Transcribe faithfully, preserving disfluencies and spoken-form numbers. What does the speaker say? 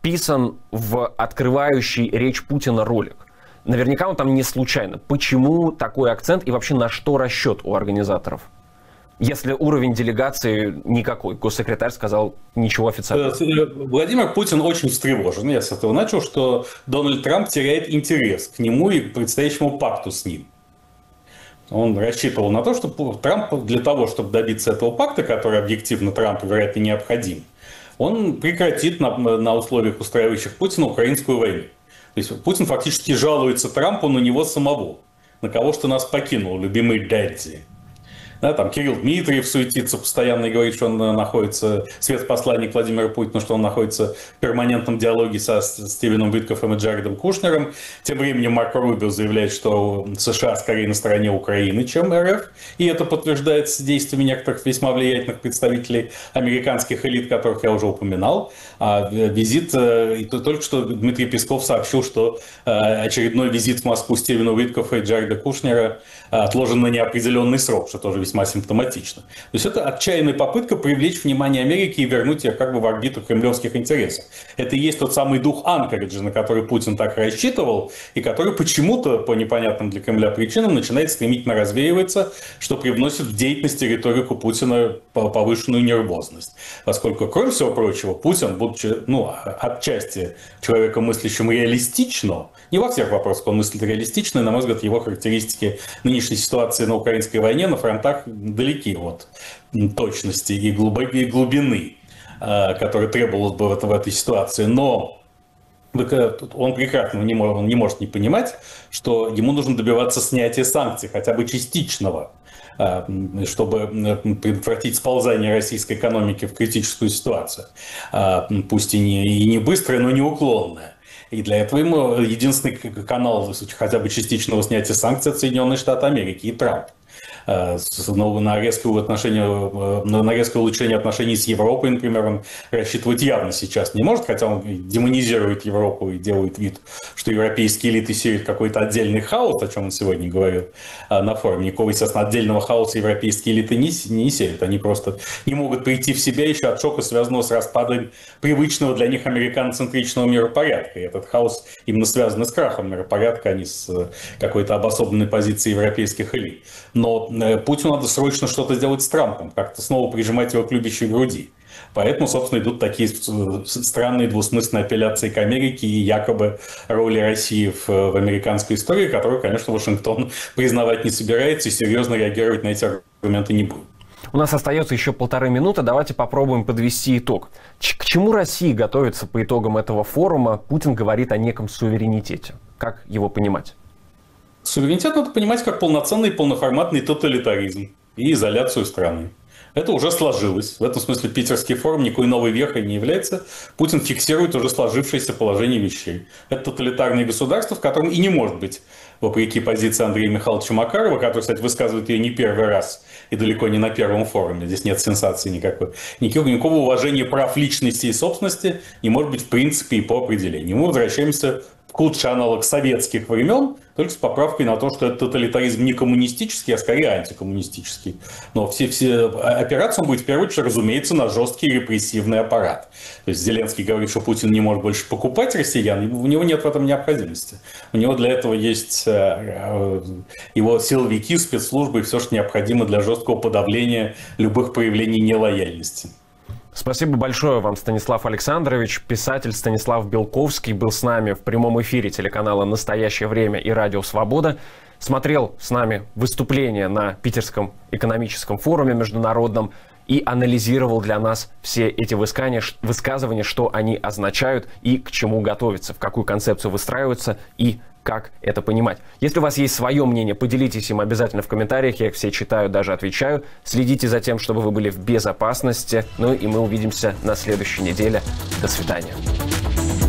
вписан в открывающий речь Путина ролик. Наверняка он там не случайно. Почему такой акцент и вообще на что расчет у организаторов? Если уровень делегации никакой. Госсекретарь сказал ничего официального. Владимир Путин очень встревожен. Я с этого начал, что Дональд Трамп теряет интерес к нему и к предстоящему пакту с ним. Он рассчитывал на то, что Трамп для того, чтобы добиться этого пакта, который объективно Трампу, вероятно, необходим, он прекратит на, на условиях, устраивающих Путина, украинскую войну. То есть Путин фактически жалуется Трампу на него самого. На кого что нас покинул, любимый дядди. Да, там Кирилл Дмитриев суетится постоянно и говорит, что он находится, спецпосланник Владимира Путина, что он находится в перманентном диалоге со Стивеном Виткоффом и Джаредом Кушнером. Тем временем Марко Рубио заявляет, что США скорее на стороне Украины, чем РФ. И это подтверждается действиями некоторых весьма влиятельных представителей американских элит, которых я уже упоминал. А визит, и только что Дмитрий Песков сообщил, что очередной визит в Москву Стивена Виткоффа и Джареда Кушнера отложен на неопределенный срок, что тоже весьма симптоматично. То есть это отчаянная попытка привлечь внимание Америки и вернуть ее как бы в орбиту кремлевских интересов. Это и есть тот самый дух Анкориджа, на который Путин так рассчитывал, и который почему-то по непонятным для Кремля причинам начинает стремительно развеиваться, что привносит в деятельность и риторику Путина повышенную нервозность. Поскольку, кроме всего прочего, Путин, будучи ну, отчасти человеком мыслящим реалистично, не во всех вопросах он мыслит реалистично, и, на мой взгляд, его характеристики нынешней ситуации на украинской войне на фронтах далеки от точности и глубины, которая требовалась бы в этой ситуации. Но он прекрасно не может, он не может не понимать, что ему нужно добиваться снятия санкций, хотя бы частичного, чтобы предотвратить сползание российской экономики в критическую ситуацию. Пусть и не, и не быстрое, но неуклонное. И для этого ему единственный канал хотя бы частичного снятия санкций от Соединенных Штатов Америки и Трамп. На резкое, отношение, на резкое улучшение отношений с Европой, например, он рассчитывать явно сейчас не может, хотя он демонизирует Европу и делает вид, что европейские элиты сеют какой-то отдельный хаос, о чем он сегодня говорил на форуме. Никакого, естественно, отдельного хаоса европейские элиты не, не сеют. Они просто не могут прийти в себя еще от шока, связанного с распадом привычного для них американоцентричного миропорядка. И этот хаос именно связан с крахом миропорядка, а не с какой-то обособленной позицией европейских элит. Но Путину надо срочно что-то сделать с Трампом, как-то снова прижимать его к любящей груди. Поэтому, собственно, идут такие странные двусмысленные апелляции к Америке и якобы роли России в, в американской истории, которую, конечно, Вашингтон признавать не собирается и серьезно реагировать на эти аргументы не будет. У нас остается еще полторы минуты. Давайте попробуем подвести итог. Ч- к чему Россия готовится по итогам этого форума? Путин говорит о неком суверенитете. Как его понимать? Суверенитет надо понимать как полноценный полноформатный тоталитаризм и изоляцию страны. Это уже сложилось. В этом смысле питерский форум никакой новой вехой не является. Путин фиксирует уже сложившееся положение вещей. Это тоталитарное государство, в котором и не может быть, вопреки позиции Андрея Михайловича Макарова, который, кстати, высказывает ее не первый раз и далеко не на первом форуме. Здесь нет сенсации никакой. Никакого, никакого уважения прав личности и собственности не может быть в принципе и по определению. Мы возвращаемся в лучший аналог советских времен, только с поправкой на то, что это тоталитаризм не коммунистический, а скорее антикоммунистический. Но все, все операции он будет в первую очередь, разумеется, на жесткий репрессивный аппарат. То есть Зеленский говорит, что Путин не может больше покупать россиян, у него нет в этом необходимости. У него для этого есть его силовики, спецслужбы и все, что необходимо для жесткого подавления любых проявлений нелояльности. Спасибо большое вам, Станислав Александрович. Писатель Станислав Белковский был с нами в прямом эфире телеканала «Настоящее время» и радио «Свобода». Смотрел с нами выступление на Питерском экономическом форуме международном и анализировал для нас все эти высказывания, что они означают и к чему готовиться, в какую концепцию выстраиваются и как это понимать. Если у вас есть свое мнение, поделитесь им обязательно в комментариях. Я их все читаю, даже отвечаю. Следите за тем, чтобы вы были в безопасности. Ну и мы увидимся на следующей неделе. До свидания.